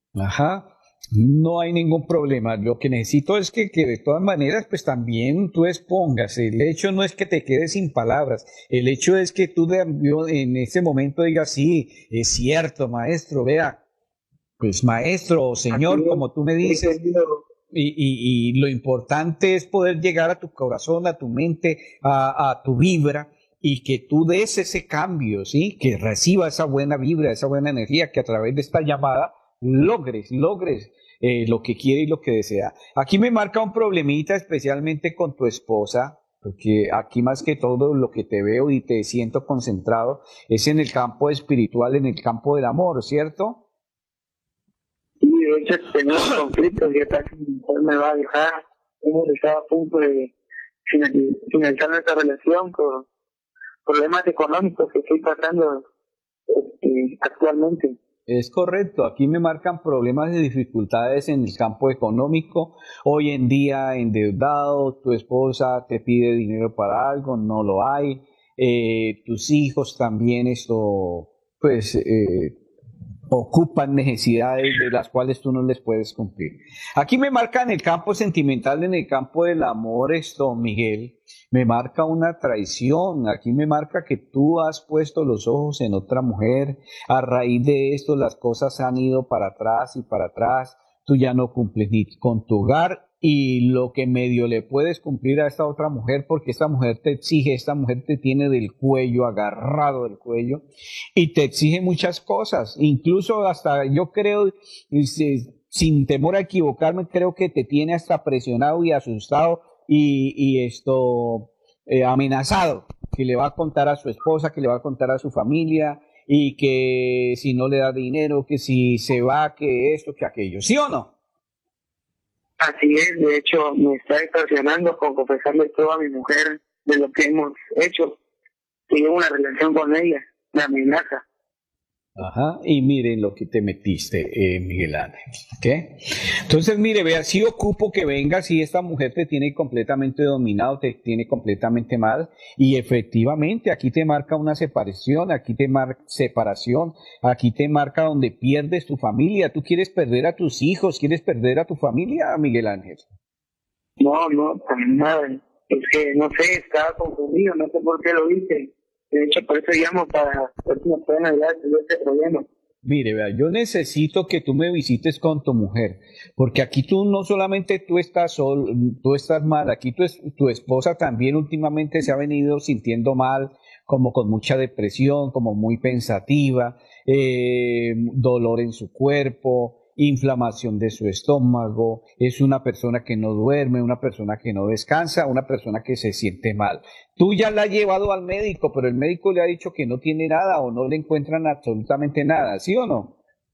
Ajá, no hay ningún problema. Lo que necesito es que de todas maneras, pues también tú expongas. El hecho no es que te quedes sin palabras. El hecho es que tú en ese momento digas, sí, es cierto, maestro, vea, pues maestro o Así señor, es, como tú me he dices, entendido. y lo importante es poder llegar a tu corazón, a tu mente, a tu vibra y que tú des ese cambio, ¿sí? Que reciba esa buena vibra, esa buena energía, que a través de esta llamada logres lo que quiere y lo que desea. Aquí me marca un problemita especialmente con tu esposa, porque aquí más que todo lo que te veo y te siento concentrado es en el campo espiritual, en el campo del amor, ¿cierto? Y de hecho tenemos conflictos, ya casi mi mujer me va a dejar. Hemos estado a punto de finalizar nuestra relación por problemas económicos que estoy pasando actualmente. Es correcto, aquí me marcan problemas de dificultades en el campo económico. Hoy en día endeudado, tu esposa te pide dinero para algo, no lo hay. Tus hijos también esto, pues, ocupan necesidades de las cuales tú no les puedes cumplir. Aquí me marca en el campo sentimental, en el campo del amor, esto, Miguel, me marca una traición. Aquí me marca que tú has puesto los ojos en otra mujer. A raíz de esto, las cosas han ido para atrás y para atrás. Tú ya no cumples ni con tu hogar y lo que medio le puedes cumplir a esta otra mujer, porque esta mujer te exige, esta mujer te tiene del cuello, agarrado del cuello, y te exige muchas cosas, incluso hasta yo creo, sin temor a equivocarme, creo que te tiene hasta presionado y asustado y esto amenazado, que le va a contar a su esposa, que le va a contar a su familia y que si no le da dinero, que si se va, que esto, que aquello, ¿sí o no? Así es, de hecho me está extorsionando con confesarle todo a mi mujer de lo que hemos hecho, que llevo una relación con ella, me amenaza. Ajá, y miren lo que te metiste, Miguel Ángel. ¿Qué? Entonces, mire, vea, si ocupo que venga, si esta mujer te tiene completamente dominado, te tiene completamente mal, y efectivamente aquí te marca una separación, aquí te marca separación, aquí te marca donde pierdes tu familia. Tú quieres perder a tus hijos, quieres perder a tu familia, Miguel Ángel. No, no, para nada. Es que no sé, estaba confundido, no sé por qué lo hice. De hecho, por eso llamo para ver si me pueden ayudar a resolver este problema. Mire, vea, yo necesito que tú me visites con tu mujer, porque aquí tú no solamente tú estás tú estás mal, aquí tu esposa también últimamente se ha venido sintiendo mal, como con mucha depresión, como muy pensativa, dolor en su cuerpo, inflamación de su estómago, es una persona que no duerme, una persona que no descansa, una persona que se siente mal. Tú ya la has llevado al médico, pero el médico le ha dicho que no tiene nada o no le encuentran absolutamente nada, ¿sí o no?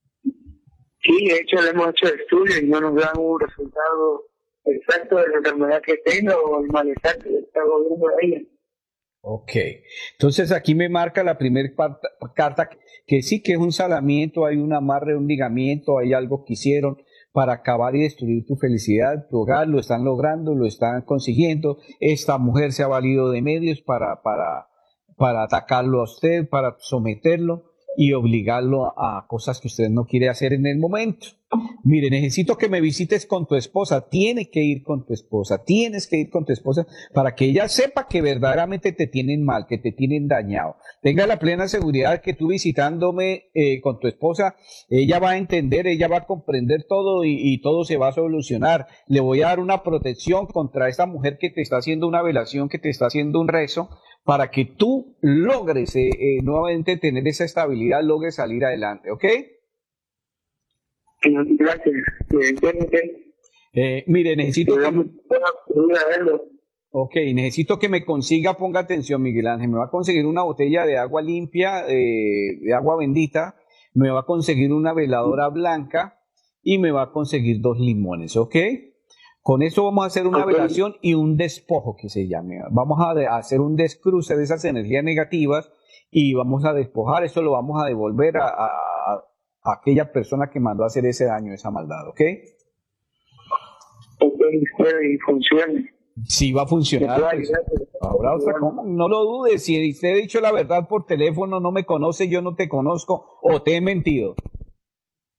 Sí, de hecho, le hemos hecho estudios y no nos dan un resultado exacto de la enfermedad que tenga o el malestar que le está gobierno a ella. Ok. Entonces aquí me marca la primera carta que sí que es un salamiento, hay un amarre, un ligamiento, hay algo que hicieron para acabar y destruir tu felicidad, tu hogar, lo están logrando, lo están consiguiendo. Esta mujer se ha valido de medios para atacarlo a usted, para someterlo y obligarlo a cosas que usted no quiere hacer en el momento. Mire, necesito que me visites con tu esposa. Tienes que ir con tu esposa. Tienes que ir con tu esposa para que ella sepa que verdaderamente te tienen mal, que te tienen dañado. Tenga la plena seguridad que tú visitándome con tu esposa, ella va a entender, ella va a comprender todo y todo se va a solucionar. Le voy a dar una protección contra esta mujer que te está haciendo una velación, que te está haciendo un rezo, para que tú logres nuevamente tener esa estabilidad, logres salir adelante, ¿ok? Gracias. Evidentemente, Mire, necesito que, vamos a ir a verlo. ok, necesito que me consiga, ponga atención, Miguel Ángel, me va a conseguir una botella de agua limpia, de agua bendita, me va a conseguir una veladora blanca y me va a conseguir dos limones, ¿ok? Con eso vamos a hacer una Ok, velación y un despojo que se llame. Vamos a hacer un descruce de esas energías negativas y vamos a despojar, eso lo vamos a devolver a aquella persona que mandó a hacer ese daño, esa maldad, ¿ok? ok, espero y funcione. Si va a Me funcionar, puede pues ayudar. habrá otra cosa. No lo dudes. Si te he dicho la verdad por teléfono, no me conoces, yo no te conozco o te he mentido.